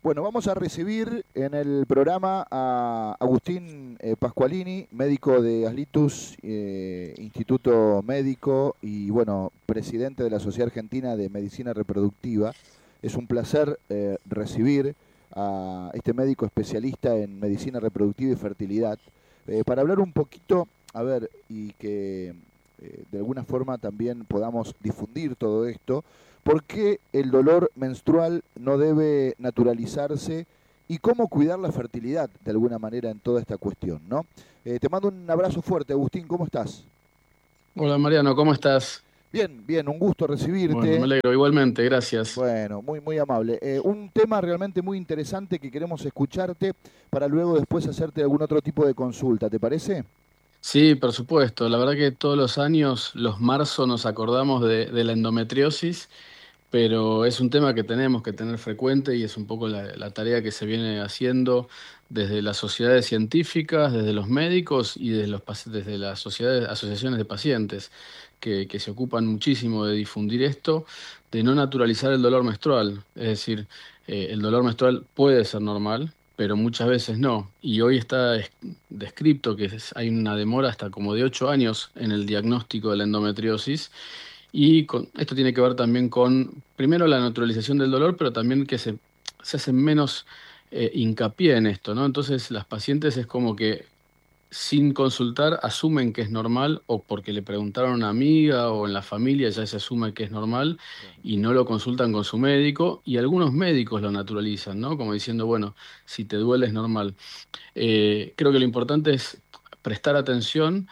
Bueno, vamos a recibir en el programa a Agustín Pascualini, médico de Aslitus, Instituto Médico y, bueno, presidente de la Sociedad Argentina de Medicina Reproductiva. Es un placer recibir a este médico especialista en medicina reproductiva y fertilidad para hablar un poquito, a ver, y que de alguna forma también podamos difundir todo esto. ¿Por qué el dolor menstrual no debe naturalizarse y cómo cuidar la fertilidad de alguna manera en toda esta cuestión, ¿no? Te mando un abrazo fuerte, Agustín, ¿cómo estás? Hola Mariano, ¿cómo estás? Bien, bien, un gusto Bueno, me recibirte. alegro igualmente, gracias. Bueno, muy, muy amable. Un tema realmente muy interesante que queremos escucharte para luego después hacerte algún otro tipo de consulta, ¿te parece? Sí, por supuesto, la verdad que todos los años, los marzo, nos acordamos de la endometriosis, pero es un tema que tenemos que tener frecuente y es un poco la tarea que se viene haciendo desde las sociedades científicas, desde los médicos y desde las sociedades, asociaciones de pacientes que se ocupan muchísimo de difundir esto, de no naturalizar el dolor menstrual. Es decir, el dolor menstrual puede ser normal, pero muchas veces no. Y hoy está descripto que hay una demora hasta como de 8 años en el diagnóstico de la endometriosis y esto tiene que ver también con, primero, la naturalización del dolor, pero también que se hace menos hincapié en esto, ¿no? Entonces, las pacientes es como que sin consultar asumen que es normal o porque le preguntaron a una amiga o en la familia ya se asume que es normal Claro. y no lo consultan con su médico y algunos médicos lo naturalizan, ¿no? Como diciendo, bueno, si te duele es normal. Creo que lo importante es prestar atención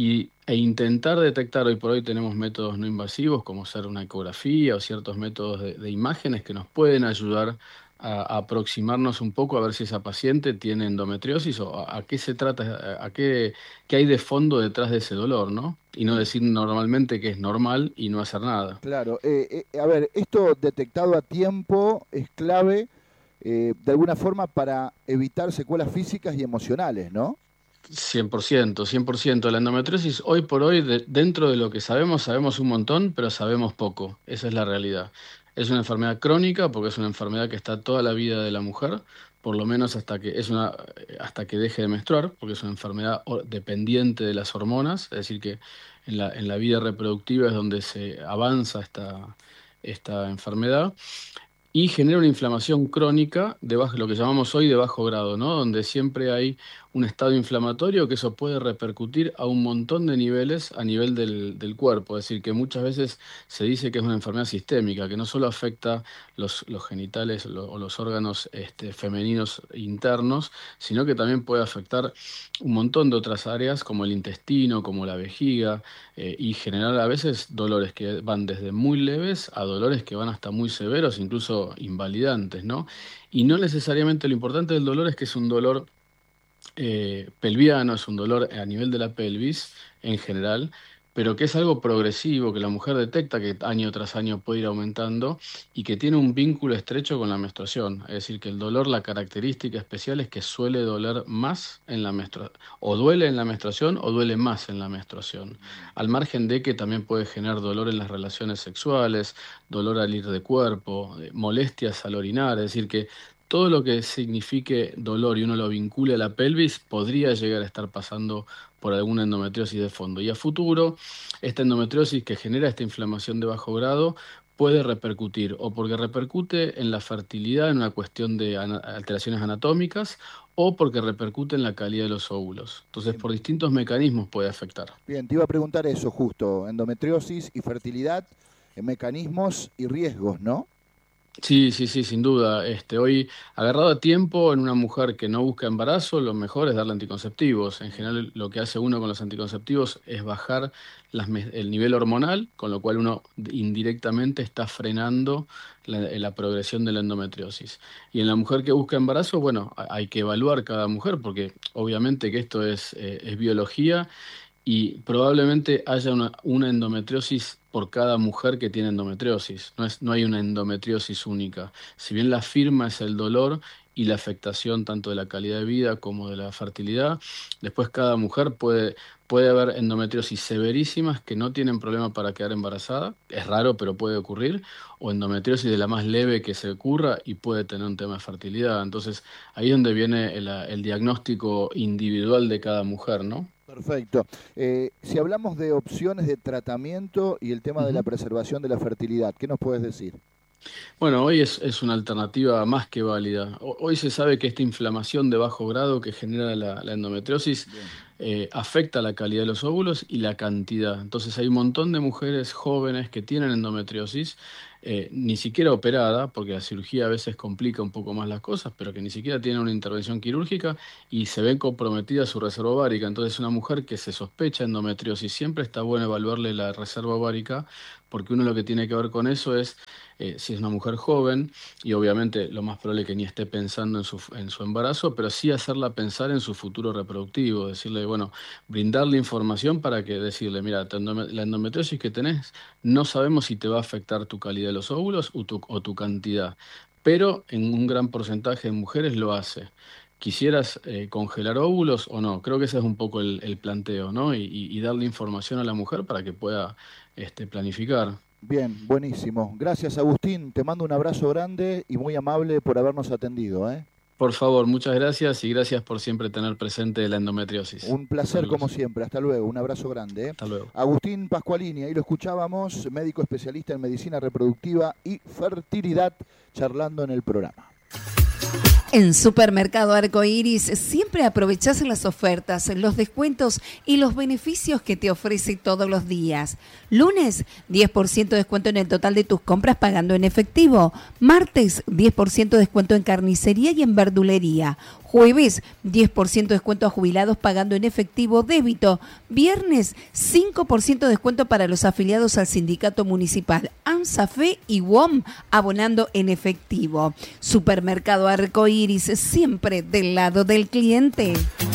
e intentar detectar. Hoy por hoy tenemos métodos no invasivos como ser una ecografía o ciertos métodos de imágenes que nos pueden ayudar a aproximarnos un poco a ver si esa paciente tiene endometriosis o a qué se trata, qué hay de fondo detrás de ese dolor, ¿no? Y no Bien. decir normalmente que es normal y no hacer nada. Claro, a ver, esto detectado a tiempo es clave de alguna forma para evitar secuelas físicas y emocionales, ¿no? 100%, 100%. La endometriosis hoy por hoy, dentro de lo que sabemos, sabemos un montón, pero sabemos poco. Esa es la realidad. Es una enfermedad crónica porque es una enfermedad que está toda la vida de la mujer, por lo menos hasta que deje de menstruar, porque es una enfermedad dependiente de las hormonas, es decir, que en la vida reproductiva es donde se avanza esta enfermedad y genera una inflamación crónica lo que llamamos hoy de bajo grado, ¿no? Donde siempre hay un estado inflamatorio que eso puede repercutir a un montón de niveles a nivel del cuerpo. Es decir, que muchas veces se dice que es una enfermedad sistémica, que no solo afecta los genitales o los órganos femeninos internos, sino que también puede afectar un montón de otras áreas como el intestino, como la vejiga, y generar a veces dolores que van desde muy leves a dolores que van hasta muy severos, incluso invalidantes, ¿no? Y no necesariamente lo importante del dolor es que es un dolor pelviano, es un dolor a nivel de la pelvis en general, pero que es algo progresivo, que la mujer detecta que año tras año puede ir aumentando y que tiene un vínculo estrecho con la menstruación. Es decir, que el dolor, la característica especial es que suele doler más en la menstruación, o duele en la menstruación o duele más en la menstruación. Mm. Al margen de que también puede generar dolor en las relaciones sexuales, dolor al ir de cuerpo, molestias al orinar, es decir, que todo lo que signifique dolor y uno lo vincule a la pelvis podría llegar a estar pasando por alguna endometriosis de fondo. Y a futuro, esta endometriosis que genera esta inflamación de bajo grado puede repercutir o porque repercute en la fertilidad en una cuestión de alteraciones anatómicas o porque repercute en la calidad de los óvulos. Entonces, Bien, por distintos mecanismos puede afectar. bien, te iba a preguntar eso justo, endometriosis y fertilidad, mecanismos y riesgos, ¿no? Sí, sí, sí, sin duda. Hoy, agarrado a tiempo en una mujer que no busca embarazo, lo mejor es darle anticonceptivos. En Mm. general, lo que hace uno con los anticonceptivos es bajar el nivel hormonal, con lo cual uno indirectamente está frenando la progresión de la endometriosis. Y en la mujer que busca embarazo, bueno, hay que evaluar cada mujer, porque obviamente que esto es biología y probablemente haya una endometriosis por cada mujer que tiene endometriosis. No hay una endometriosis única. Si bien la firma es el dolor y la afectación tanto de la calidad de vida como de la fertilidad. Después cada mujer puede haber endometriosis severísimas que no tienen problema para quedar embarazada, es raro pero puede ocurrir, o endometriosis de la más leve que se ocurra y puede tener un tema de fertilidad. Entonces ahí es donde viene el diagnóstico individual de cada mujer, ¿no? Perfecto. Si hablamos de opciones de tratamiento y el tema de la preservación de la fertilidad, ¿qué nos puedes decir? Bueno, hoy es una alternativa más que válida. Hoy se sabe que esta inflamación de bajo grado que genera la endometriosis afecta la calidad de los óvulos y la cantidad. Entonces hay un montón de mujeres jóvenes que tienen endometriosis, ni siquiera operada, porque la cirugía a veces complica un poco más las cosas, pero que ni siquiera tienen una intervención quirúrgica y se ven comprometida su reserva ovárica. Entonces una mujer que se sospecha endometriosis, siempre está bueno evaluarle la reserva ovárica, porque uno lo que tiene que ver con eso es si es una mujer joven, y obviamente lo más probable es que ni esté pensando en su embarazo, pero sí hacerla pensar en su futuro reproductivo, decirle, bueno, brindarle información para que decirle, mira, la endometriosis que tenés, no sabemos si te va a afectar tu calidad de los óvulos o tu cantidad, pero en un gran porcentaje de mujeres lo hace. ¿Quisieras congelar óvulos o no? Creo que ese es un poco el planteo, ¿no? Y darle información a la mujer para que pueda planificar. Bien, buenísimo. Gracias, Agustín. Te mando un abrazo grande y muy amable por habernos atendido, ¿eh? Por favor, muchas gracias y gracias por siempre tener presente la endometriosis. Un placer como siempre. Hasta luego. Un abrazo grande, ¿eh? Hasta luego. Agustín Pascualini, ahí lo escuchábamos, médico especialista en medicina reproductiva y fertilidad, charlando en el programa. En Supermercado Arcoiris siempre aprovechás las ofertas, los descuentos y los beneficios que te ofrece todos los días. Lunes, 10% de descuento en el total de tus compras pagando en efectivo. Martes, 10% de descuento en carnicería y en verdulería. Jueves, 10% de descuento a jubilados pagando en efectivo débito. Viernes, 5% de descuento para los afiliados al sindicato municipal ANSAFE y WOM abonando en efectivo. Supermercado Arcoiris, siempre del lado del cliente.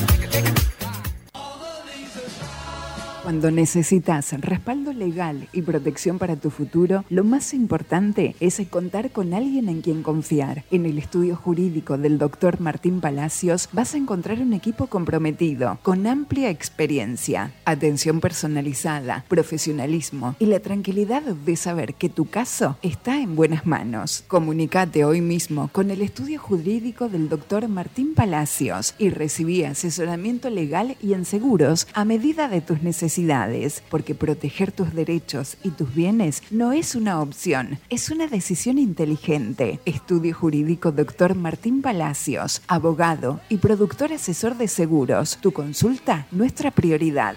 Cuando necesitas respaldo legal y protección para tu futuro, lo más importante es contar con alguien en quien confiar. En el estudio jurídico del Dr. Martín Palacios vas a encontrar un equipo comprometido, con amplia experiencia, atención personalizada, profesionalismo y la tranquilidad de saber que tu caso está en buenas manos. Comunicate hoy mismo con el estudio jurídico del Dr. Martín Palacios y recibí asesoramiento legal y en seguros a medida de tus necesidades, porque proteger tus derechos y tus bienes no es una opción, es una decisión inteligente. Estudio Jurídico Dr. Martín Palacios, abogado y productor asesor de seguros. Tu consulta, nuestra prioridad.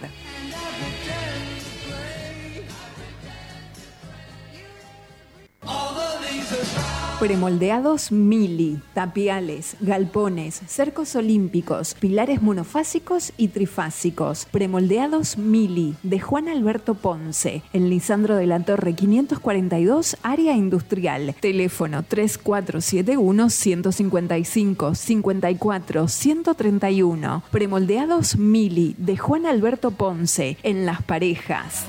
Premoldeados Mili, tapiales, galpones, cercos olímpicos, pilares monofásicos y trifásicos. Premoldeados Mili, de Juan Alberto Ponce, en Lisandro de la Torre 542, área industrial. Teléfono 3471-155-54-131. Premoldeados Mili, de Juan Alberto Ponce, en Las Parejas.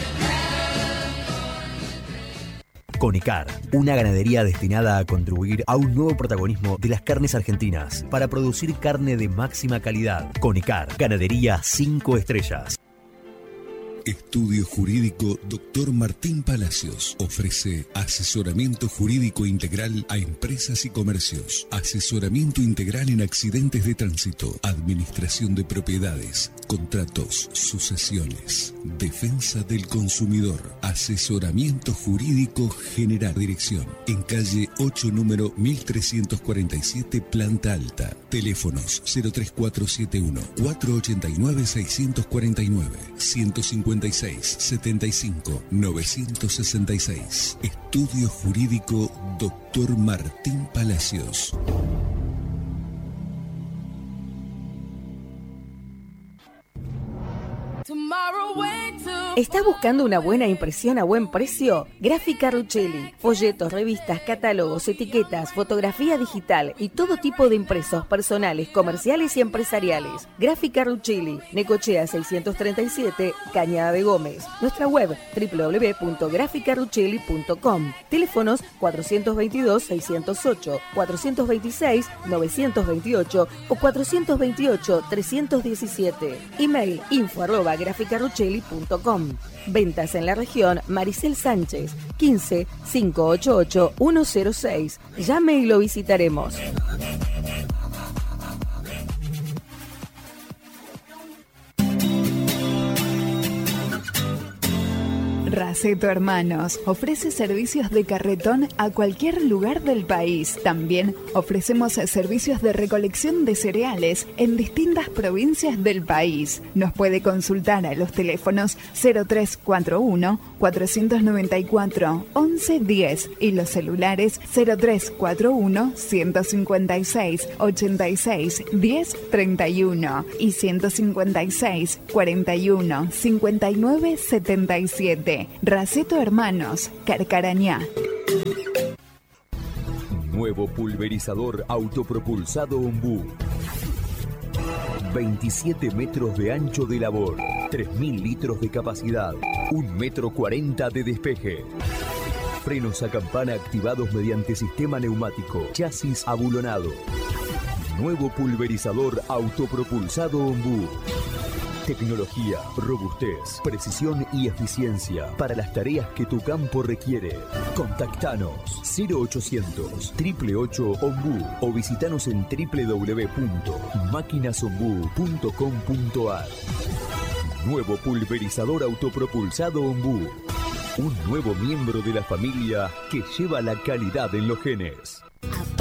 Conicar, una ganadería destinada a contribuir a un nuevo protagonismo de las carnes argentinas para producir carne de máxima calidad. Conicar, ganadería 5 estrellas. Estudio Jurídico Dr. Martín Palacios ofrece asesoramiento jurídico integral a empresas y comercios, asesoramiento integral en accidentes de tránsito, administración de propiedades, contratos, sucesiones, defensa del consumidor, asesoramiento jurídico general. Dirección en calle 8, número 1347, planta alta. Teléfonos 03471 489 649 156 75 966. Estudio Jurídico Dr. Martín Palacios. Tomorrow, wait till ¿Estás buscando una buena impresión a buen precio? Gráfica Ruchelli. Folletos, revistas, catálogos, etiquetas, fotografía digital y todo tipo de impresos personales, comerciales y empresariales. Gráfica Ruchelli. Necochea 637, Cañada de Gómez. Nuestra web www.graficaruchelli.com. Teléfonos 422-608, 426-928 o 428-317. Email info@graficaruchelli.com. Ventas en la región Maricel Sánchez, 15 588 106. Llame y lo visitaremos. Raceto Hermanos ofrece servicios de carretón a cualquier lugar del país. También ofrecemos servicios de recolección de cereales en distintas provincias del país. Nos puede consultar a los teléfonos 0341 494 1110 y los celulares 0341 156 86 10 31 y 156 41 59 77. Raceto Hermanos, Carcarañá. Nuevo pulverizador autopropulsado Ombú. 27 metros de ancho de labor, 3.000 litros de capacidad, 1,40 m de despeje. Frenos a campana activados mediante sistema neumático, chasis abulonado. Nuevo pulverizador autopropulsado Ombú. Tecnología, robustez, precisión y eficiencia para las tareas que tu campo requiere. Contactanos 0800 888 Ombú o visitanos en www.maquinasombú.com.ar. Nuevo pulverizador autopropulsado Ombú. Un nuevo miembro de la familia que lleva la calidad en los genes.